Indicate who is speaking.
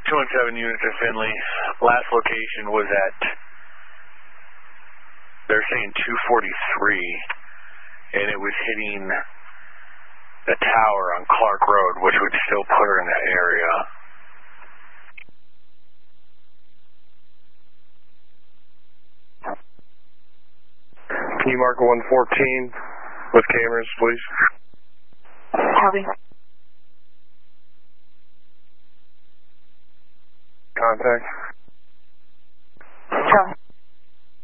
Speaker 1: 217 units of Finley. Last location was at, they're saying 243, and it was hitting the tower on Clark Road, which would still put her in that area.
Speaker 2: Can you mark 114 with cameras, please?
Speaker 3: Copy.
Speaker 2: Contact.